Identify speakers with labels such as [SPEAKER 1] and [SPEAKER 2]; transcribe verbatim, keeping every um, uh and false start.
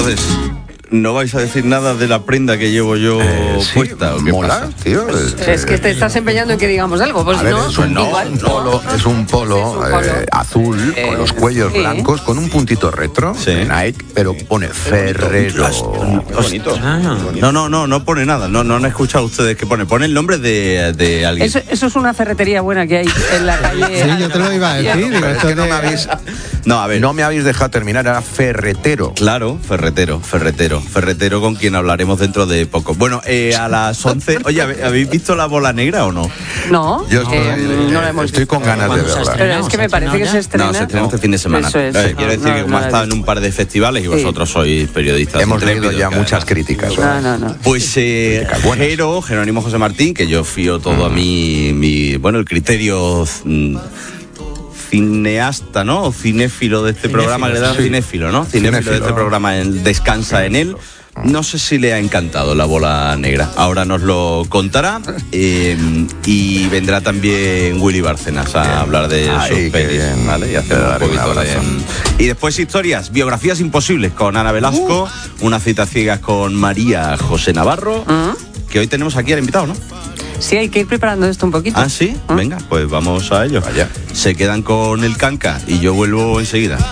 [SPEAKER 1] Entonces, ¿no vais a decir nada de la prenda que llevo yo eh, sí, puesta? ¿O qué
[SPEAKER 2] mola,
[SPEAKER 1] pasa?
[SPEAKER 2] tío.
[SPEAKER 3] Pues, es, es que te estás empeñando en que digamos algo. Pues
[SPEAKER 2] a ver,
[SPEAKER 3] no,
[SPEAKER 2] es un, no,
[SPEAKER 3] igual,
[SPEAKER 2] un polo,
[SPEAKER 3] no.
[SPEAKER 2] es un polo,
[SPEAKER 3] Es un polo.
[SPEAKER 2] Eh, azul, eh, con los cuellos
[SPEAKER 3] sí.
[SPEAKER 2] blancos, con un puntito retro,
[SPEAKER 1] sí.
[SPEAKER 2] de Nike, pero pone Ferrero.
[SPEAKER 1] Qué bonito. No, no, no, no pone nada. No, no han escuchado ustedes que pone. Pone el nombre de, de alguien.
[SPEAKER 3] Eso, eso es una ferretería buena que hay en la calle.
[SPEAKER 4] Sí, yo te lo iba a decir.
[SPEAKER 2] Pero es que no me habéis,
[SPEAKER 1] no, a ver.
[SPEAKER 2] no me habéis dejado terminar, era ferretero.
[SPEAKER 1] Claro, ferretero, ferretero, ferretero con quien hablaremos dentro de poco. Bueno, eh, a las once, oye, ¿habéis visto La Bola Negra o no?
[SPEAKER 3] No,
[SPEAKER 2] Yo estoy,
[SPEAKER 3] eh, no la hemos
[SPEAKER 2] estoy
[SPEAKER 3] visto.
[SPEAKER 2] con ganas de verla.
[SPEAKER 3] Pero es que me parece que se estrena.
[SPEAKER 1] No, se estrena este fin de semana.
[SPEAKER 3] Eso es.
[SPEAKER 1] Eh, quiero decir
[SPEAKER 3] No,
[SPEAKER 1] que
[SPEAKER 3] no,
[SPEAKER 1] como
[SPEAKER 3] no
[SPEAKER 1] ha estado en
[SPEAKER 3] visto.
[SPEAKER 1] un par de festivales y vosotros sois periodistas.
[SPEAKER 2] Hemos leído
[SPEAKER 1] intrépidos,
[SPEAKER 2] ya
[SPEAKER 1] que
[SPEAKER 2] muchas
[SPEAKER 1] además-
[SPEAKER 2] críticas.
[SPEAKER 3] No, no, no.
[SPEAKER 1] Pues eh, Jero, Jerónimo José Martín, que yo fío todo a mi, mi, bueno, el criterio mm, cineasta, ¿no? O cinéfilo de este cinéfilo, programa, que le dan sí. cinéfilo, ¿no? Cinéfilo, cinéfilo de este programa, él descansa en él. No sé si le ha encantado La Bola Negra. Ahora nos lo contará. Eh, y vendrá también Willy Bárcenas a bien. hablar de
[SPEAKER 2] Ay,
[SPEAKER 1] sus pelis,
[SPEAKER 2] bien.
[SPEAKER 1] ¿vale? Y hacer un poquito de... Y después historias, biografías imposibles con Ana Velasco, uh. unas citas ciegas con María José Navarro, uh. que hoy tenemos aquí al invitado, ¿no?
[SPEAKER 3] Sí, hay que ir preparando esto un poquito.
[SPEAKER 1] Ah, sí,
[SPEAKER 3] ¿Mm?
[SPEAKER 1] venga, pues vamos a ello.
[SPEAKER 2] Vaya.
[SPEAKER 1] Se quedan con el canca y yo vuelvo enseguida.